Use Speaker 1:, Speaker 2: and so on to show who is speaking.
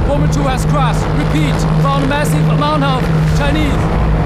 Speaker 1: Bomber 2 has crossed. Repeat, found a massive amount of Chinese.